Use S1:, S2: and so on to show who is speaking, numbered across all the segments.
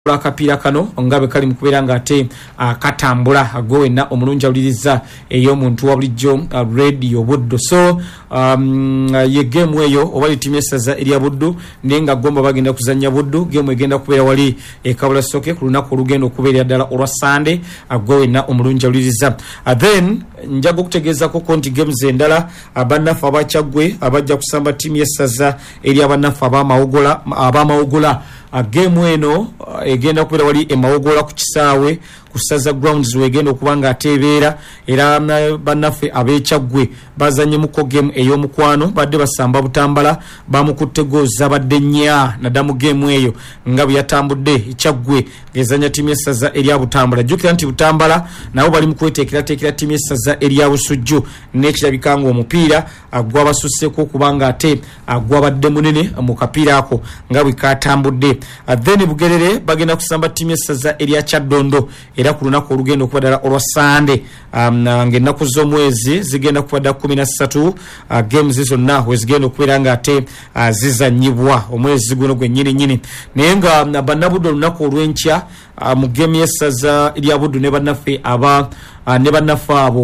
S1: akapiira kano ngabe kali mukubera nga ate katambula agowena omulungi awuliriza ey'omuntu wa bulijjo radio Buddu. So ye game eyo oba timu essaza erya Buddu nenga gomba bagenda kuzanya Buddu game egenda kubeera wali ekabula soke ku lunaku olugenda okubeera ddala olwa Sunday agowena omulungi awuliriza. Then njago kutegeeza ko konti games endala abannafu abakyagwe abajja kusamba timu essaza erya abannafu abamawogola game eno egenda kubeera wali emawogola ku kisaawe kusaza grounds wegenda okubanga atebeera era bannaffe abekyagwe bazanye muko game ey'omukwano badde basamba Butambala bamukutte goza badde nnya nadamu game eyo nga byatambudde Kyagwe gezanya timu essaza erya Butambala. Jukira nti Butambala nabo bali mukweteekera timu essaza erya Busujju n'ekirabikanga omupiira agwa basusseko kubanga ate agwa badde munene mu kapiira ako nga bwekatambudde. Then Bugerere bagenda kusamba timu essaza erya Kyaddondo era ku lunaku olugenda okubadala olwa Sunday ng'ennaku z'omwezi zigenda kubadda 13 games zonna wezigenda okubeera nga ate zizanyibwa omwezi guno gwennyini naye nga bannabuddu olunaku olw'enkya mu game y'essaza erya Buddu ne bannaffe abo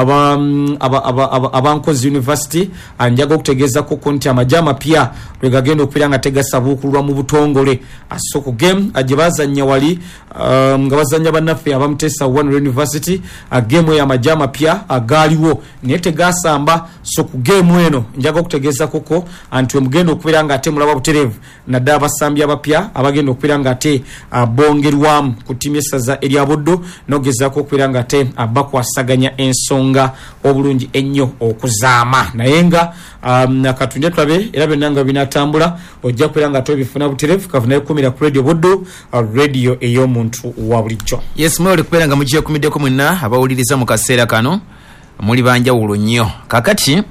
S1: abankozi University anjaga okutegeeza ko konti amajja amapya lwe gagenda okubeera nga tegasabuukulwa mu butongole asoko game gye bazanya wali nga bazanya bannaffe abamutesa One University game ya amajja amapya agaaliwo naye tegasamba so ku game eno njaga okutegeeza koko anti omugenda okubeera nga ate mulaba buterevu naddala abasambi abapya abagenda okubeera nga ate bongerwamu ku timu essaza erya Buddu n'ogezaako okubeera nga ate bakwasaganya ensonga obulungi ennyo okuzaama naye nga katunde tulabe era byonna nga binatambula ojja kubeera nga tobifuna buterevu kavunayo kumira ku radio Buddu radio ey'omuntu wa bulijjo.
S2: Yes mwoli kubeera nga mugiye kumiddeko mwenna abawuliriza mu kaseera kano muli banjawulo nnyo kakati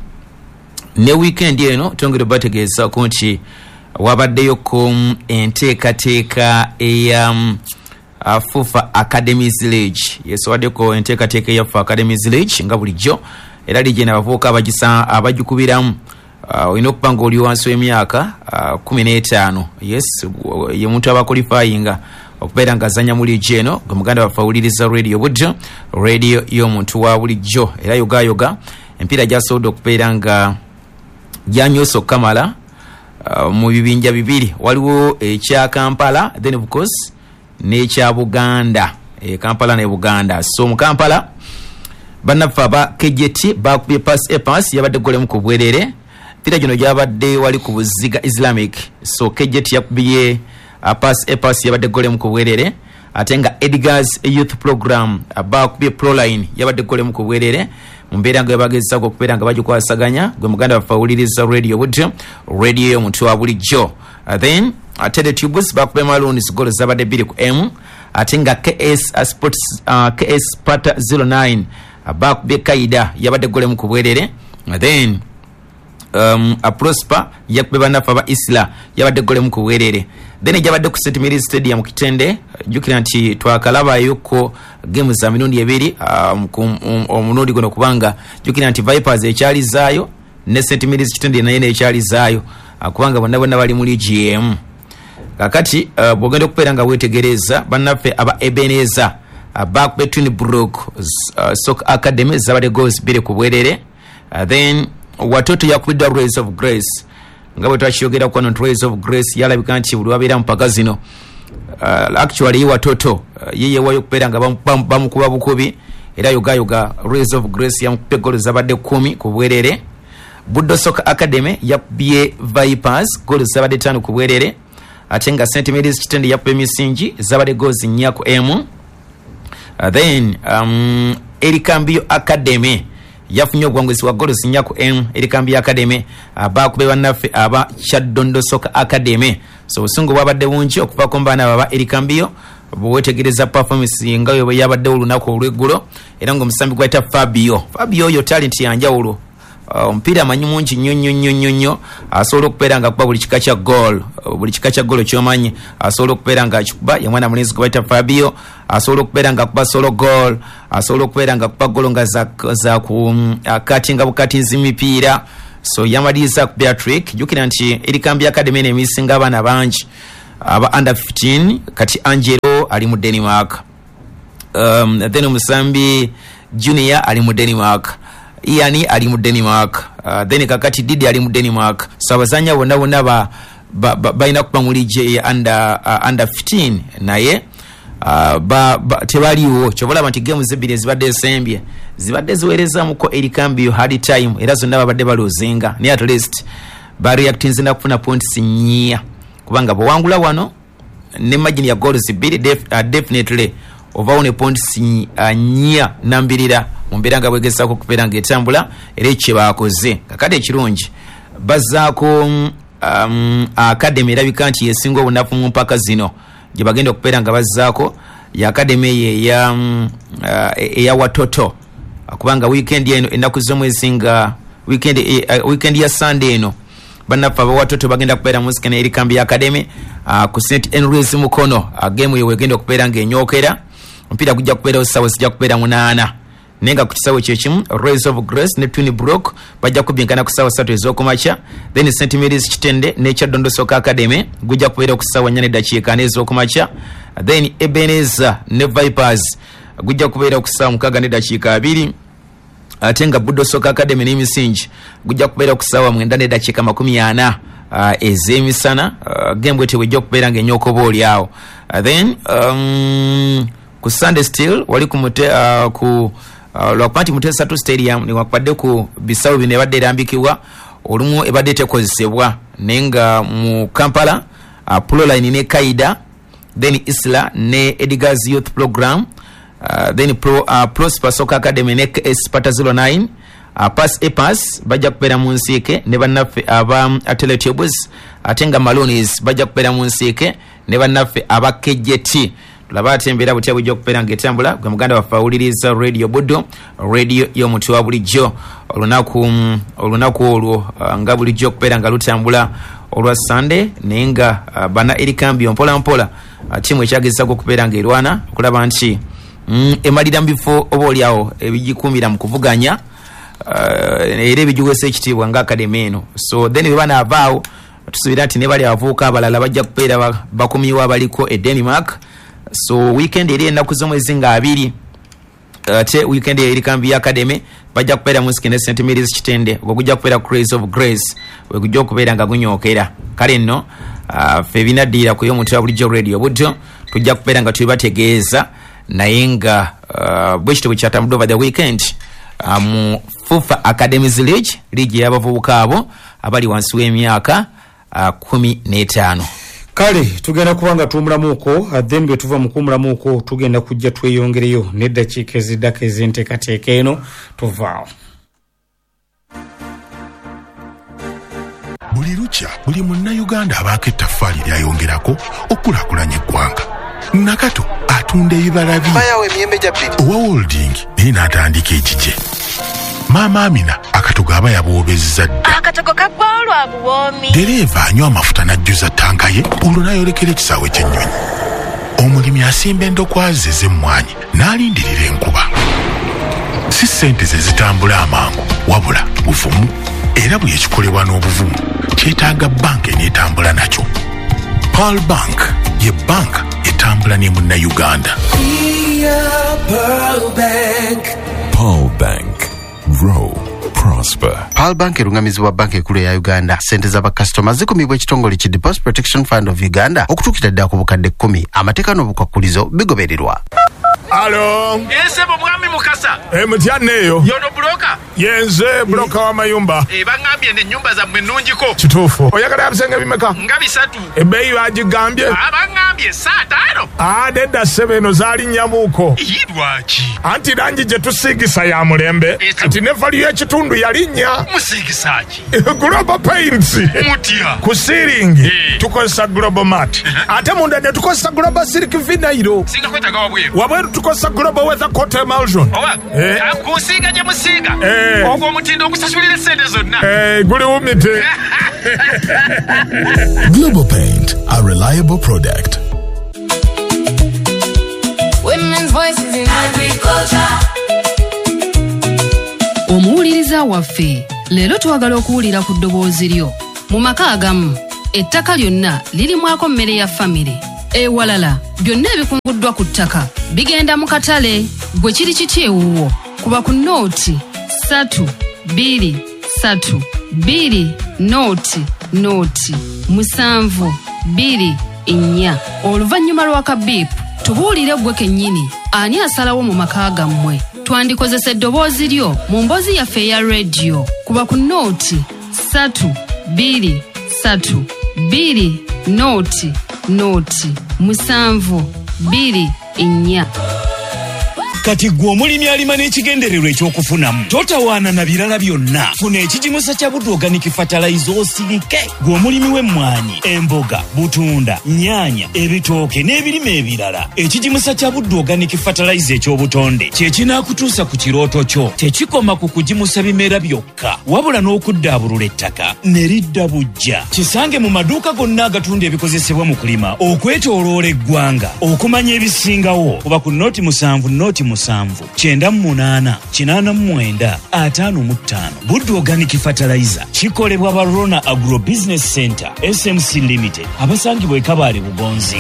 S2: ne weekend eno tongere bategeeza ko nti wabaddeyo ko enteekateeka eya FUFA Academies Village. Yes waddeko enteekateeka eya FUFA Academies Village nga bulijjo era ligenda abavubuka abagikubiramu olina okuba nga oli wansi w'emyaka 15. Yes ye muntu abakolifayinga okubeera nga azanya mu liigi eno gwe muganda waffe awuliriza radio Buddu radio y'omuntu wa bulijjo era yogayoga empiira gyasobodde okubeera nga gyanyosa okukamala mu bibinja bibiri waliwo ekya Kampala then of course n'ekya Buganda Kampala ne Buganda. So mu Kampala bannaffe aba KJT bakubye pass yabadde golemu ku bwerere mpira gino gyabadde wali ku Buziga Islamic. So KJT yakubye pass yabadde golemu ku bwerere ate nga Edgar's Youth Program bakubye Proline yabadde golemu ku bwerere mu mbeera nga bagezaako okubeera nga bagikwasaganya gwe muganda waffe awuliriza radio Buddu radio y'omuntu wa bulijjo. Then ate the Tubes bakubye Maroons goal zabadde 2-M ate nga KS Sparta 09 bakubye Kaida yabadde golemu ku bwerere. Then Prosper yakubye bannaffe aba Isla yabadde golemu ku bwerere. Then ejabadde ku St. Mary's Stadium Kitende jukira nti twakalabayo ko games za mirundi ebiri omulundi guno kubanga jukira nti Vipers ekyalizaayo ne St. Mary's Kitende naye ekyalizaayo kubanga bonna bali muri GM. Kakati bwogenda okubeera nga wetegereza bannaffe aba Ebenezer bakubye Twin Brook Soccer Academy zabadde goals 2 ku bwerere. Then Watoto yakubidwa Rays of Grace nga bwe twakiyogera ku Rays of Grace yalabika nti buli wabeera mu paka zino actually Watoto yeye wayo okubeera nga bamukuba bukubi era yogayoga Rays of Grace yamukubye goal zabadde 10 ku bwerere. Buddo Soccer Academy yakubye Vipers goal zabadde 5 ku bwerere ate nga St. Mary's Kitende yakubye Misingi zabadde goals 4 ku M. Then Erikambio Academy yafunye obwongezi wa goals 4 ku M. Erikambio Academy bakubye bannaffe aba Kyaddondo Soccer Academy. So obusungu bwabadde bungi okuva ku mbaana baba Erikambio bwetegereza performance nga yo yabadde olunaku olw'eggulo era ng'omusambi gwayita Fabio oyo talent yanjawulo omupiira amanyi mungi nnyo asobola okubeera nga akuba buli kika kya goal ky'omanyi asobola okubeera nga akikuba ye mwana mulenzi gwe bayita Fabio asobola okubeera nga akuba solo goal asobola okubeera nga akuba goal nga za ku katinga bukatizi mipiira. So yamaliriza ku Beatrick jukira nti Erikambio Academy n'emisinga abaana bangi aba under 15 kati Angelo ali mu Denmark. Then Musambi Junior ali mu Denmark. Iani ali mu Denmark. Then kakati Didi ali mu Denmark. So abazanya bonna baina kuba muri je under 15 naye tebaliwo kyobola banti games zibiri zibadde sembye zibadde ziwereza muko erikambi hard time era zonna babadde balozinga ni at least ba reacting zina kufuna points nnya kubanga bwangula wano ne margin ya goals zibiri definitely over points nnya nambirira mumbiranga bwegesa ko kuperanga etambula era ekye bakoze kakade kirungi bazako academy erabika nti yesinga obunafu mu mpaka zino gye bagenda okuperanga bazzaako ya academy eya watoto kubanga weekend eno ennaku z'omwezinga weekend ya Sunday eno bannaffe abawatoto bagenda kubeera mu Sikene eri kambi ya academy ku St Henry's Mukono game eyo wegenda okubeera ng'enyookera omupiira gujja kubeerawo ssaawa zijja kubeera 8 nenga ku kisaawe kyekimu Rays of Grace ne Twin Brook bajja kubyenkana ku ssaawa 3 ez'okumakya then St Mary's Kitende ne Kyaddondo Soccer Academy gujja kubeera ku ssaawa 4 eddakiika ez'okumakya then Ebenezer ne Vipers gujja kubeera ku ssaawa 6 eddakiika 2 ate nga Buddo Soccer Academy ne Misingi gujja kubeera ku ssaawa 9 eddakiika 40 ez'emisana game bwete wejja kubeera ng'enyooko olyawo then ku Sunday Still wali ku lwakwanti Mutesa Stadium ni wakwadde ku bisawo bino ebadde erambikibwa olumu ebadde tekozesebwa nenga mu Kampala Proline ne Kaida then Isla ne Edgar's Youth Program then Prosper Soccer Academy ne Sparta 09 Pass Epas bajja kubeera mu Nsiike ne bannaffe aba Athletics atenga Malonis bajja kubeera mu Nsiike ne bannaffe aba KJT labate embera butya bujja kubeera ng'etambula gwe muganda waffe awuliriza Radio Buddo radio y'omuntu wa bulijjo olunaku olwo nga bulijjo okubeera nga lutambula olwa Sunday naye nga bana erikambi mpola mpola tiimu ekyagezako okubeera ng'erwana okulaba nti emalira mu bifo oba oliawo ebigikumira mu kuvuganya era ebigiweesa ekitiibwa nga akademi eno so then bwe banaavaawo tusuubira nti ne bali abavubuka abalala bajja kubeera bakumiwa abaliko e Denmark so weekend eri ennaku z'omwezi nga 2 ate weekend eri kambi ya academy bajja kubeera mu Sikene St Mary's Kitende ogwo gujja kubeera ku Rays of Grace we gujja okubeera nga gunyookera kale nno ffe binaddiira ku y'omuntu wa bulijjo Radio Buddo tujja kubeera nga tubibategeeza naye nga bwe kityo bwe kyatambudde over the weekend mu FUFA Academies League y'abavubuka abo abali wansi w'emyaka 15
S1: kale tugenda kubanga tumulamuko then bwe tuva mu kumulamuko tugenda kujja tweyongereyo n'eddakiika eziddako ez'enteekateeka eno tuvaawo.
S3: Buli lukya buli munnayuganda abaako ettaffaali lyayongerako okulaakulanya eggwanga. Nakato atunda ebibala bye
S4: bayawe emiyembe gya bbiri
S3: owa holding naye n'atandika ekigye. Maama Amina akatogo aba yaboobezza dda.
S5: Akatogo kaggwolwa buwoomi.
S3: Dereeva anywa amafuta n'ajjuza ttanka ye olwo n'ayolekera ekisaawe ky'ennyonyi. Omulimi asimba endokwazi ez'emmwanyi n'alindirira enkuba. Si ssente ze zitambula amangu wabula buvumu era bwe ekikolebwa n'obuvumu kyetaaga banka eneetambula nakyo. Pearl Bank ye banka etambula ne munnayuganda.
S6: Pearl Bank. Grow, prosper.
S4: Pearl Bank erungamizibwa banka ekulu ya Uganda. Sente z'abakasitoma zikumibwa ekitongole ki Deposit Protection Fund of Uganda okutuukira ddala ku bukadde 10. Amateeka n'obukwakulizo bigobererwa.
S7: Alo.
S8: Ensebo mwami Mukasa.
S7: Mutyanneeyo.
S8: Yono broka.
S7: Yenze broka wa mayumba.
S8: Bangambye ne nnyumba zammwe nnungiko.
S7: Kituufu. Oyagala bisenge bimeka?
S8: Nga 3.
S7: Ebbeeyi bagigambye?
S8: Bangambye 5.
S7: Nedda ssebo eno zaali nnyamuuko.
S8: Lwaki?
S7: Anti langi gye tusiigisa ya mulembe. Anti ne valiyo ekitundu yali nnya.
S8: Musiigisa ki?
S7: Global Paints.
S8: Mutya.
S7: Ku siiringi tukozesa Global Mat. Ate munda ne tukozesa Global Silk Vinyl.
S8: Singa kwetaga wabweru.
S7: Wabweru tukozesa Global Weather Coat Emulsion.
S8: Kusiiga gye musiiga. Ogwo omutindo okusasulira essente zonna.
S7: Guli wumite.
S6: Global Paint, a reliable product.
S9: Women's voices in agriculture.
S10: Omuwuliriza waffe leero twagala okuwulira ku ddoboozi lyo mu maka agamu ettaka lyonna lirimwako mmere ya famire. Ewalala byonna ebikunguddwa ku ttaka bigenda mu katale. Gwe kiri kiti ewuwo kuba ku nooti 323 nooti 724. Oluvannyuma lw'akabiipu tubuulire gwe kennyini ani asalawo mu maka gammwe. Twandikozesa eddoboozi lyo mu mboozi yaffe eya rediyo kuba ku nooti 323 nooti 724.
S11: Kati gwe omulimi alima n'ekigendererwa ekyokufunamu totawaana na birala byonna. Funa ekigimusa kya Buddu Organic Fertilizer osirike. Gwe omulimi w'emmwanyi, emboga, butunda, nnyaanya, ebitooke n'ebirime ebirala. Ekigimusa kya Buddu Organic Fertilizer eky'obutonde kye kinaakutuusa ku kirooto kyo. Tekikoma ku kugimusa bimera byokka wabula n'okuddaabulula ettaka ne lidda bujja. Kisange mu maduuka gonna agatunda ebikozesebwa mu kulima okwetooloola eggwanga. Okumanya ebisingawo kuba ku nooti 7 nooti 7-89-89-55. Buddu Organic Fertilizer kikolebwa ba Rona Agro Business Center SMC Limited abasangibwa e Kabale Bugonzi.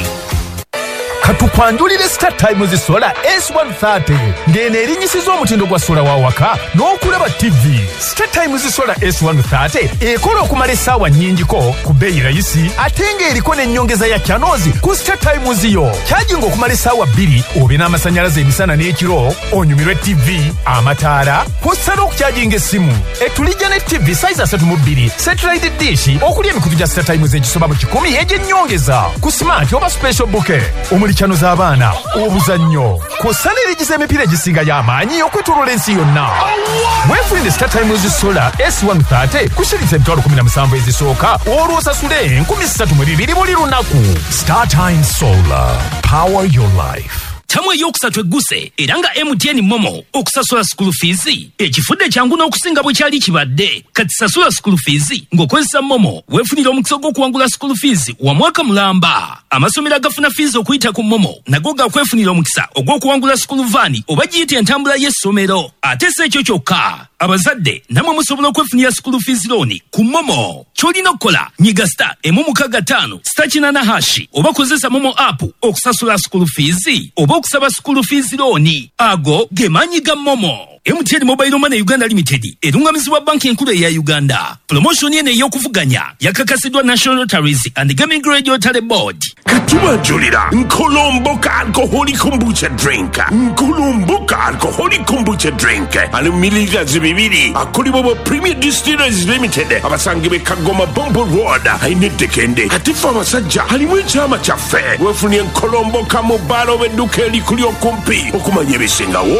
S7: Katupandulire Star Times Solar S130 ngene erinyisiza omutindo gwa sola wa waka n'okulaba TV. Star Times Solar S130 ekola okumala essaawa nnyingiko ku bbeeyi rayisi ate ng'eriko n'ennyongeza ya channels ku Star Times yo. Kyajinga okumala essaawa 2 obe n'amasannyalaze emisana n'ekiro onyumirwe TV, amataala, kw'ossa n'okukyajinga essimu. Etulijja ne TV size 32 satellite dish okuli emikutu gya Star Times egisoba mu 10 egy'ennyongeza ku smart oba special bouquet. Chano z'abaana obuzannyo kw'ossa n'erigiza emipiira egisinga y'amaanyi okwetooloola ensi yonna. Weefunire Star Times Solar S130 kushiriza $17,000 ezisooka olwo osasule $32,000 buli lunaku. Star Times Solar, power your life.
S8: Tamwe yokusatu egguse era nga MTN Momo okusasula school fees ekifudde kyangu n'okusinga bwe kyali kibadde. Kati sasula school fees ng'okozesa Momo weefunira omukisa gw'okuwangula school fees wa mwaka mulamba. Amasomero agafuna fees okuyita ku Momo nago gakwefunira omukisa ogw'okuwangula school van oba giyita entambula y'essomero. Ate si ekyo kyokka, abazadde namwe musobola okwefunira school fees loan ku Momo. Ky'olina okukola nyiga *165 *8# oba kozesa Momo app okusasula school fees oba okusaba school fees loan. Ago ge maanyi ga Momo. MTN Mobile Money Uganda Limited erungamizibwa banki enkulu eya Uganda. Promotion yene ey'okuvuganya yakakasidwa National Lotteries and Gaming Regulatory Board.
S12: Katuma Julira Nkolomboka Alcoholic Kombucha Drink. Nkolomboka Alcoholic Kombucha Drink alumiliga zibibiri akolibo Premier Distillers Limited abasangibe Kagoma Bombo Road ainedekende atifa abasajja halimu ekyama kyaffe wefunye Nkolomboka mu balo bedduka erikuli okumpi okumanya ebisingawo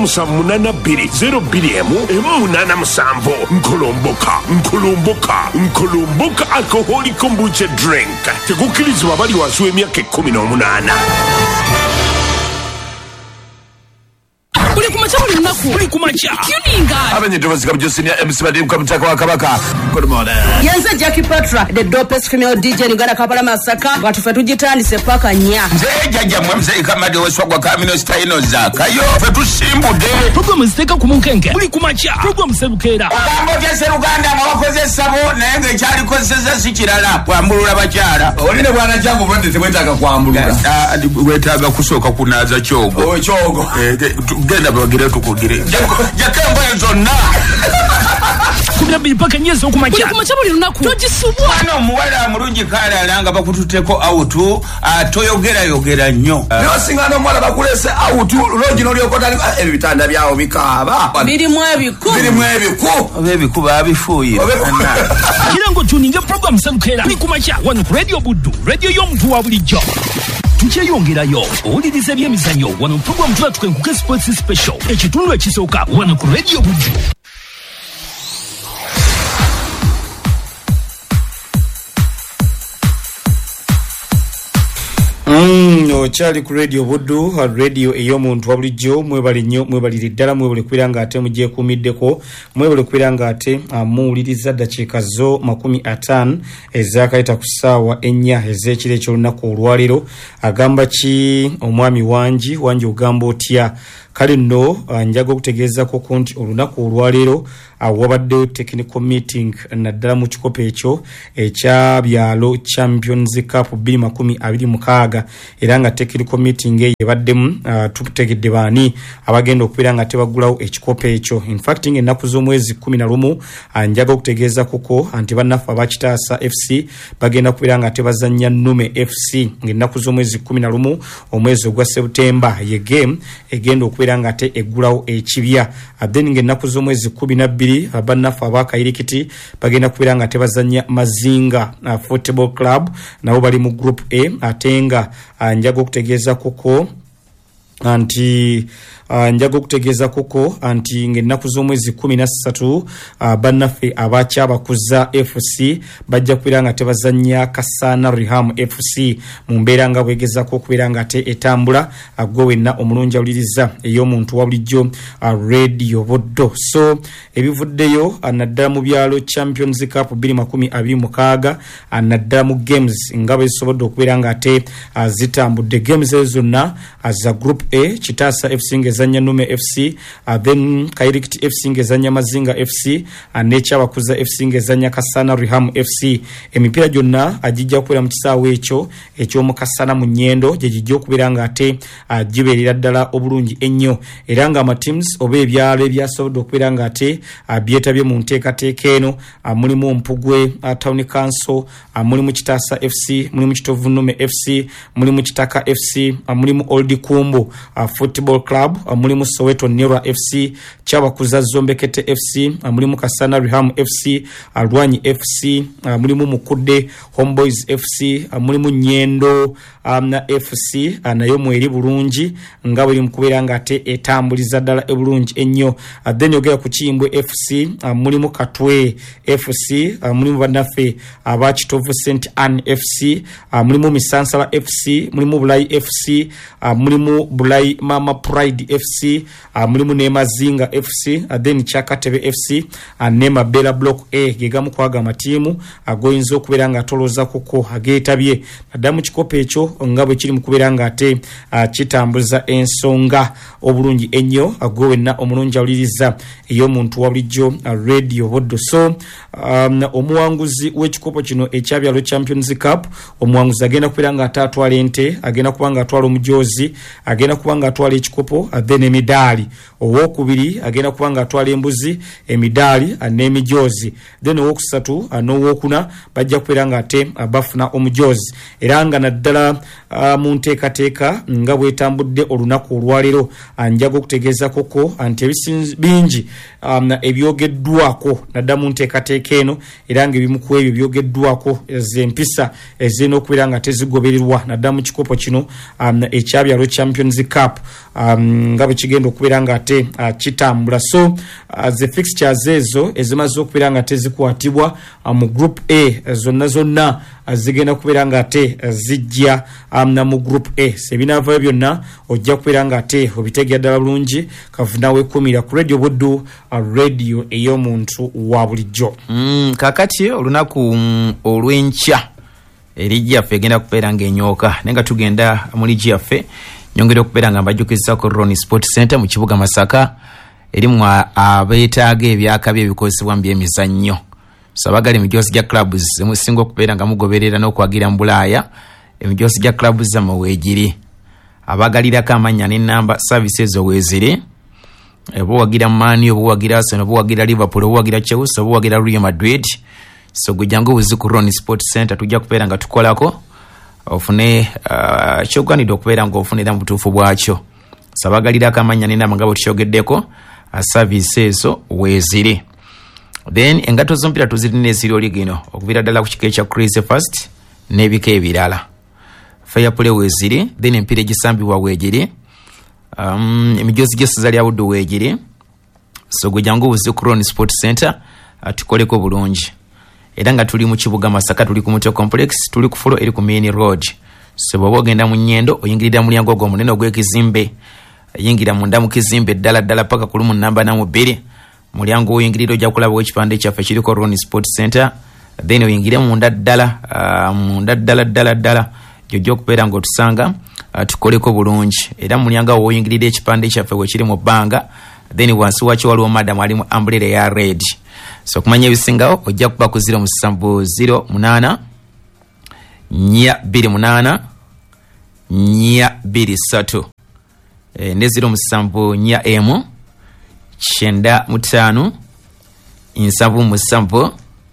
S12: 078 Nkolomboka Alcoholic Kombucha Drink tegukirizibwa bali wansi w'emyaka 18.
S8: Uli kumacha
S13: Tuninga Abanyedozi Josinia MC Badim Kamutaka wa Kabaka. Good morning.
S14: Yenze Jackie Patra, the dopest female DJ in Uganda Kapala Masaka, watufe tujitandise paka nya.
S13: Jaja mwemze ikamadi weswagwa kamino staino zaka. Yo, fetu simbude.
S8: Program ziteka kumunkenge. Uli kumacha. Program serukera.
S13: Okambo jese Uganda mwakoze sabo na enge chali kozeza sikirala. Kwambulula bachara. Oline bwana changu mwende tewetaka kwambulula. Wetaga kusoka kunaza chogo. Oh, chogo. Genda bagire tukugire. Jakembo yenzonna.
S8: Kubira bipaka nyezo okumacha.
S10: Uli kumacha buli lunaku.
S8: Tojisubwa.
S13: Ano muwala mulungi kala alanga bakututeko autu toyogera nnyo. Nosingano mwala bakulese autu logi no lyokota ebitanda byao bikaba.
S14: Birimu ebiku.
S13: Ebiku babifuye.
S8: Kirango tuninga program serukera. Uli kumacha wano Radio Buddu. Radio y'omuntu wa bulijjo. Tukyeyongerayo owuliriza ebyemizannyo wano program tukenkuke sports special ekitundu ekisooka wano ku Radio Buddu.
S1: Okyali ku Radio Buddu, radio ey'omuntu wa bulijjo. Mwebale nnyo, mwebalire ddala, mwebale kubeera nga ate mugyekuumiddeko, mwebale kubeera nga ate muwuliriza ddakiika zo 50 ezaakayita ku ssaawa 4 ez'ekiro eky'olunaku olwaleero. Agamba ki omwami Wangi ogamba otya? kale nno njaga okutegeeza ko konti olunaku olwaleero wabaddeyo technical meeting naddala mu kikopo ekyo ekya byalo Champions Cup 2026 era nga technical meeting eyo ebaddemu tutegedde baani abagenda okubeera nga tebagulawo ekikopo ekyo. In fact ennaku z'omwezi 11 njaga okutegeeza koko anti bannaffe abakitaasa FC bagenda kubeera nga tebazannya Nume FC ng'ennaku z'omwezi 11 omwezi ogwa September ye game egenda okubeera nga te eggulawo ekibya. Then ng'ennaku z'omwezi 12 bannaffe abakayirikiti bagenda kubeera nga tebazannya Mazinga Football Club nabo bali mu group A ate nga njaga okutegeeza koko anti njaga okutegeeza koko anti ng'ennaku z'omwezi 13 bannaffe abakyabakuza FC bajja kubeera nga tebazannya Kasana Reham FC mu mbeera nga bwegezako okubeera nga te etambula gwe wenna omulungi awuliriza ey'omuntu wa bulijjo Radio Boddo. So ebivuddeyo naddala mu byalo Champions Cup 2026 naddala mu games nga bwe zisobodde okubeera nga te zitambudde. Games ezo zonna za group A Kitaasa FC ngezanya Nume FC, then Kairikiti FC ngezanya Mazinga FC, n'ekyabakuza FC ngezanya Kasana Reham FC. Emipiira gyonna agijja okubeera mu kisaawe ekyo eky'omu Kasana mu Nnyendo gye gijja okubeera nga ate gibeerera ddala obulungi ennyo era nga amateams oba ebyalo ebyasobodde okubeera nga ate byetabye mu nteekateeka eno mulimu Mpugwe Town Council, mulimu Kitaasa FC, mulimu Kitovu Nume FC, mulimu Kitaka FC, mulimu Old Kumbu Football Club, mulimu Soweto Nera FC, Kyabakuza Zombekete FC, mulimu Kasana Reham FC, Alwanyi FC, mulimu Mukudde Homeboys FC, mulimu Nnyendo FC nayo mweri bulungi nga buli mukubeera nga ate etambuliza ddala ebulungi ennyo. Then yogera ku Kiyimbwe FC, mulimu Katwe FC, mulimu bannaffe aba Kitovu St Anne FC, mulimu Misansala FC, mulimu Bulayi FC, mulimu Bulayi Mama Pride FC, mulimu ne Mazinga FC, then Kyakatebe FC, ne Mabela Block A gegamu kwaga amatiimu agoyinza okubeera nga atoloza kuko ageetabye naddala mu kikopo ekyo nga bwe kiri mu kubeera nga ate kitambuza ensonga obulungi ennyo gwe wenna omulungi awuliriza ey'omuntu wa bulijjo Radio Boddo. So omuwanguzi w'ekikopo kino ekyabyalo Champions Cup, omuwanguzi agenda kubeera nga atwala ente, agenda kuba nga atwala omujoozi, agenda kuba nga atwala ekikopo then emidaali. Owookubiri agenda kuba nga atwala embuzi, emidaali n'emijoozi, then owookusatu n'owookuna bajja kubeera nga ate bafuna omujoozi era nga naddala mu nteekateeka nga bwetambudde olunaku olwaleero njaga okutegeeza koko anti ebisinzi bingi ebyogeddwako naddala mu nteekateeka eno era nga ebimu ku ebyo byogeddwako z'empisa ezirina okubeera nga tezigobererwa naddala mu kikopo kino ekyabyalo Champions Cup nga bwe kigenda okubeera nga ate kitambula. So the fixtures ezo ezimaze okubeera nga tezikwatibwa mu group A zonna zigenda kubeera nga ate zijja mu group A. Sebinaavayo byonna ojja kubeera nga ate obitegera ddala bulungi kavunawe kumira ku Radio Boddo, radio ey'omuntu wa bulijjo.
S2: Kakati olunaku olw'enkya erigi yaffe egenda kubeera ng'enyooka naye nga tugenda mu ligi yaffe nyongera okubeera nga mbajjukizza ku Ronnie Sport Center mu kibuga Masaka erimu abeetaaga ebyakabi ebikozesebwa mu byemizannyo. Sabagali emijoozi gya clubs emusinga okubeera nga mugoberera n'okwagira mu Bulaaya emijoozi gya clubs z'amaweegiri abagalirako amannya n'ennamba services oweezire obuwagira Mani, obuwagira Arsenal, obuwagira Liverpool, obuwagira Chelsea, obuwagira Real Madrid. So gujangu buzi ku Ronnie Sport Center tujja kubeera nga tukolako ofune kyoganidde okubeera nga ofunira mu butuufu bwakyo. Sabagalirako amannya n'ennamba nga bwe tukyogeddeko service ezo weezire. Then engato z'omupiira tuzirina eziri ligino okuviira ddala ku kika ekya Crazy Fast n'ebika ebirala. Fair play weezire, then empiira egisambibwa weegire, emijoozi gy'essaza lya Buddu weegire. So gwe jangu buzi ku Ronnie Sport Center tukoleko bulungi era nga tuli mu kibuga Masaka, tuli ku Muto Complex, tuli ku fulo eri ku Main Road. So bw'oba ogenda mu Nnyendo oyingirira mulyango gwo munene ogw'ekizimbe, yingira munda mu kizimbe ddala paka ku lumu namba na 2 mulyango oyingirira ojja kulaba ekipande kyaffe kiriko Ronnie Sport Center, then oyingire munda ddala gyojja okubeera ng'otusanga tukoleko bulungi era mulyanga woyingirira ekipande kyaffe wekiri mu bbanga then wansi wakyo waliwo madam ali mu umbrella ya red. So kumanya ebisingawo ojja kuba ku 0708 428 423 ne 07 95 7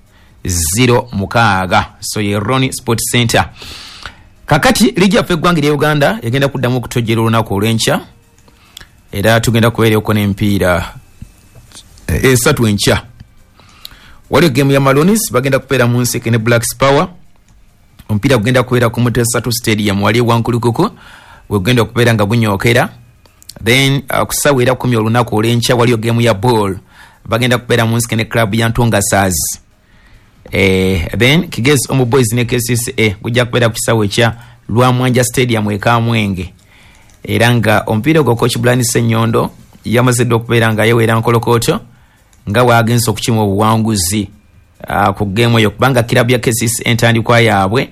S2: 0 so ye Ronnie Sport Center. Kakati ligi yaffe eggwanga lya Uganda egenda kuddamu okutojjera olunaku olw'enkya era tugenda kubeera okona empiira esatu enkya. Waliwo game ya Malonis bagenda kubeera mu Nseke ne Blacks Power. Omupiira gugenda kubeera ku Mutesatu Stadium wali Wankulukuku gugenda okubeera nga gunyookera. Then kusawera 10 olunaku olw'enkya waliwo game ya ball bagenda kubeera mu Nseke ne club ya Ntonga Stars. Then Kigezi Omu Boys ne KCCA gujja kubeera ku kisawo ekya Lwamwanja Stadium e Kamwenge. Era nga omupiira gwa coach Brian Senyondo yamaze okubeera nga yewera Nkolokoto nga waagenza okukima obuwanguzi ku game eyo kubanga kilabu ya KCCA entandikwa yaabwe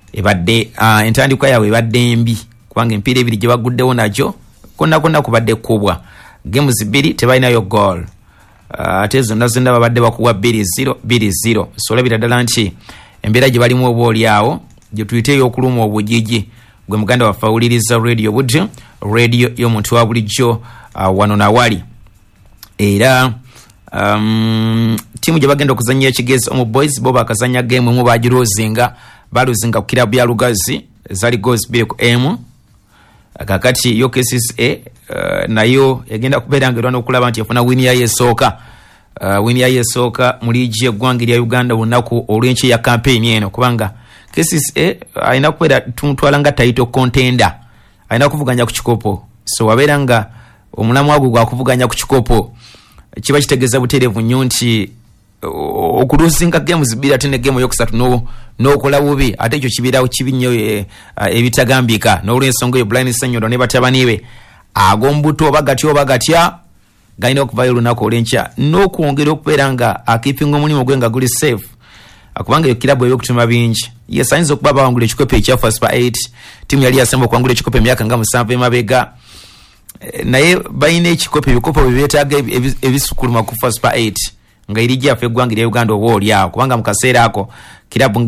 S2: ebadde mbi kubanga empiira ebiri gye baguddewo nagyo konna kubadde kubwa games 2 tebalinayo goal. Ate zonna babadde bakuwa 2-0 so olabira ddala nti embeera gye balimu oba oliawo gye tuyiteeyo okuluma obujiji gwe muganda wafawuliriza radio budde radio y'omuntu wa bulijjo wano nawali. Era timu gye bagenda okuzannya Kigezi Omu Boys bo bakazanya game mu bagirozinga baluzinga ku kilabu ya Lugazi zali goals 2-1. Kakati yo KCCA nayo egenda kubeera nga erwana okulaba nti efuna wini yayo esooka wini yayo esooka mu liigi y'eggwanga lya Uganda olunaku olw'enkya ya campaign eno kubanga KCCA alina kubeera tumutwala nga title contender alina kuvuganya ku kikopo so wabeera nga omulamwa gwe gwakuvuganya ku kikopo kiba kitegeeza butereevu nnyo nti okuluzinga games 2 ate ne game yokusatu n'okola bubi ate ekyo kibeerawo kibi nnyo ebitagambika n'olw'ensonga eyo Brian Senyondo ne batabani be ag'ombuto oba gatya galina okuvayo olunaku olw'enkya n'okwongera okubeera nga akipinga omulimu gwe nga guli safe kubanga eyo kilabu ebyokutuma bingi yes ayinza okuba bawangula ekikopo ekya Super 8 timu yali yasemba okwangula ekikopo emyaka nga 7 emabega naye balina ebikopo byebeetaaga ebisukuluma ku Super 8 nga eri gyaffe eggwanga lya Uganda oba oliawo kubanga mu kaseera ako kilabu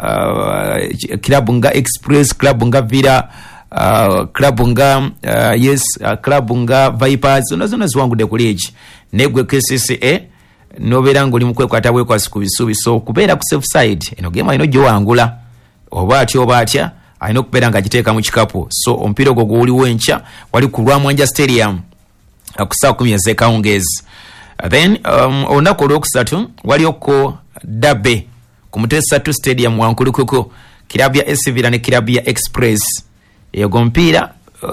S2: nga Express kilabu nga Villa kilabu nga kilabu nga Vipers zonna ziwangudde ku leegi negwe KCCA nobeera ng'oli mu kwekwata bwekwasi ku bisuubi so kubeera ku safe side eno game alina gy'owangula oba atya alina okubeera ng'agiteeka mu kikapu so omupiira ogwo gw'oliwo enkya wali ku Lwamwanja Stadium ku ssaawa 10 ez'ekawungeezi. Then olunaku olwokusatu walioko dabe ku Mutesatu Stadium Wankulukuku kilabu ya AC Villa ne kilabu ya Express. Ego mpira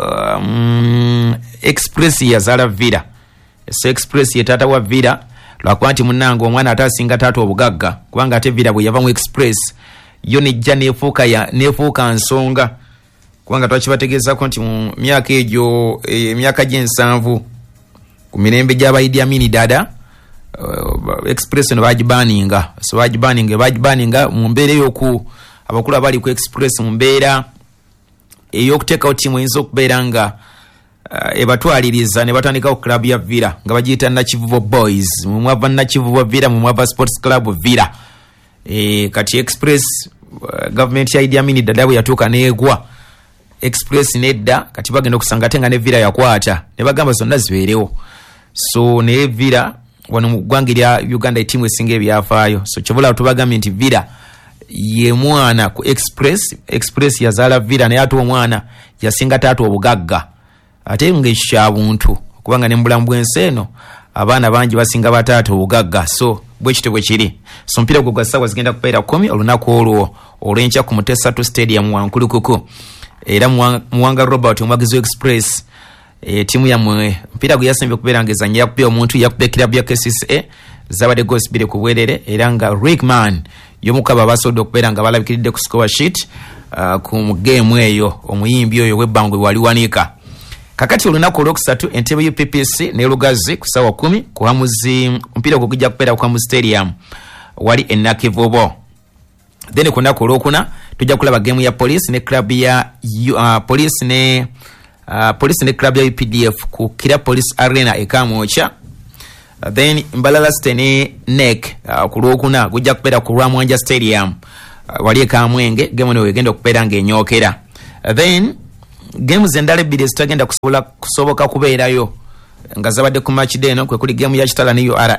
S2: Express yazaala Villa so Express ye taata wa Villa lwakuba nti munnange omwana atasinga taata obugagga kubanga ate Villa bwe yava mu Express yo nejja nefuuka nsonga kubanga twakibategeezako nti mu myaka egyo emyaka gye7 ku mirembe gy'aba Idi Amin Dada Express no bagibaninga mu mbeera ey'oku abakulu abali ku Express mu mbeera ey'okuteekawo ttiimu eyinza okubeera nga ebatwaliriza ne batandika ku club ya Villa nga bagiyita Nakivubo Boys mu mwava Nakivubo Villa mu mwava Sports Club Villa. Kati Express government ya Idi Amin Dada bwe yatuuka neegwa Express nedda kati bagenda okusanga ate nga ne Villa yakwata ne bagamba zonna zibeerewo so ne Villa wano mu ggwanga lya Uganda etiimu esinga ebyafaayo so kyobula tubagambye nti Villa ye mwana ku Express yazaala Villa naye ate omwana yasinga taata obugagga ate ng'ekyo kya buntu kubanga ne mu bulamu bw'ensi eno abaana bangi basinga bataata obugagga so bwekityo bwe kiri so omupiira gwe gwa ssaawa zigenda kubeera 10 olunaku olwo olw'enkya ku Mutesatu Stadium Wankulukuku era muwanga Robert omwagizi Express timu yammwe omupiira gwe yasembye okubeera ng'ezannya yakubye omuntu yakubye kilabu ya KCCA zabadde goals 2 ku bwerere era nga Rickman y'omukaba abasobodde okubeera nga balabikiridde ku score sheet ku game eyo omuyimbi oyo w'ebbangwe wali wanika. Kakati olunaku olwokusatu entebe y'UPPC ne Lugazi ku ssaawa 10 ku Hamuzi omupiira gujja kubeera ku Hamuzi Stadium wali Nakivubo. Then ku lunaku olwokuna tujja kulaba game ya police ne club ya police ne club ya UPDF ku Kira Police Arena ekamwocha. Then Mbalala State ne NEC ku Lwokuna gujja kubeera ku Rwamwanja Stadium wali ekamwenge game ne wegenda okubeera ng'enyookera. Then games endala ebbiri zitagenda kusoboka kubeerayo nga zabadde ku match day no kwe kuli game ya Kitala ne URA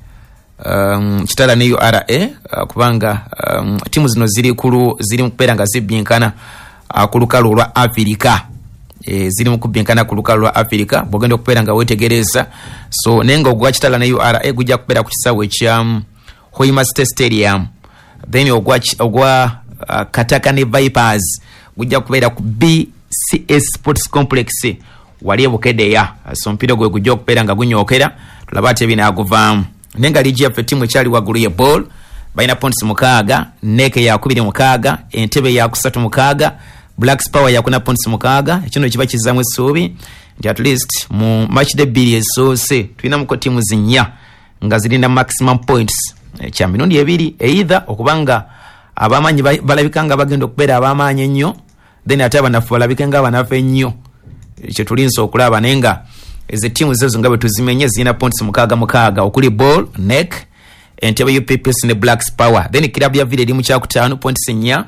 S2: Kitala ne URA kubanga timu zino ziri mu kubeera nga zibbinkana ku lukalu lwa Africa. Ziri mu kubbinkana ku lukalu lwa Africa bwogenda okubeera nga wetegereza. So nenga ogwa Kitala ne URA gujja kubeera ku kisaawe kya Hoima State Stadium. Then ogwa Kataka ne Vipers gujja kubeera ku BCS Sports Complex wali ebukedeya. So mpido gwe gujja okubeera nga gunyookera tulaba ate binaguvaamu. Nenga ligi yaffe timu ekyali waggulu ye ball balina points 6, NEC ya 26, Entebbe ya 36, Blacks Power ya kuna points 6. Ekino kiba kizamwe essuubi nti at least mu match de bbiri esoose tulina muko timu zinnya nga zirinda maximum points kya mirundi ebiri either okubanga abamanyi balabika nga bagenda okubeera abamanyi ennyo then ate abanafu balabika nga abanafu ennyo ekyo tulinza okulaba nenga eze timu zezo nga bwe tuzimenye zirina points 6 okuli ball NEC Entebbe UPPS ne Blacks Power. Then club ya Village mu kyakutaano points 4,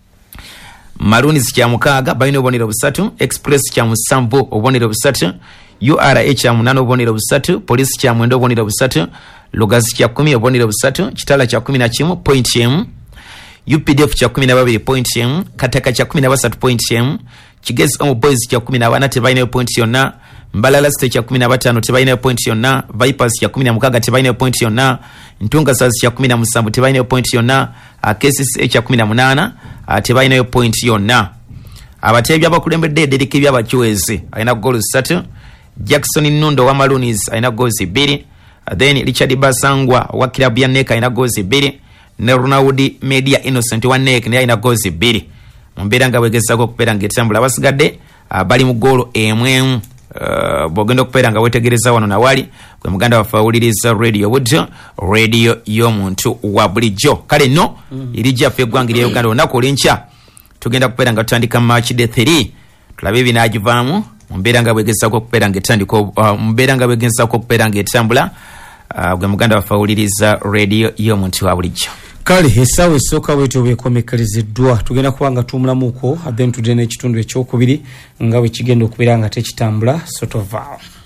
S2: Maroons kya 6 balina obubonero 3, Express kya 7 obubonero 3, URA kya 8 obubonero 3, Police kya 9 obubonero 3, Lugazi kya 10 obubonero 3, Kitala kya 11 point 1, UPDF kya 12 point 1, Kataka kya 13 point 1, Kigezi Omo Boys kya 14 tebalina point yonna, Mbalala State kya 15 tebalina point yonna, Vipers kya 16 tebalina point yonna, Ntunga Stars kya 17 tebalina point yonna, KCCA kya 18 tebalina point yonna. Abateebi abakulembedde Derek by'abakyuwezi alina goals 3, Jackson Nundo wa Maroons alina goals 2, then Richard Basangwa wa club ya NEC alina goals 2, ne Ronald Media Innocent wa NEC ne alina goals 2. Mumbeera nga bwegezako okubeera ng'etambula abasigadde bali mu goolo emu. Bwogenda okubeera nga wetegereza wano nawali gwe muganda waffe awuliriza radio budjo radio y'omuntu wa bulijjo. Kale nno erigi yaffe eggwanga lya Uganda olunaku olw'enkya tugenda kubeera nga tutandika match day 3 tulabe ebinaagivaamu mumbeera nga bwegezako okubeera ng'etambula gwe muganda waffe awuliriza radio y'omuntu wa bulijjo.
S1: Kale essaawa esooka bwetyo bwekomekeriziddwa tugenda kuba nga tuwumulamuuko then tudde n'ekitundu ekyokubiri nga bwe kigenda okubeera nga tekitambula sort of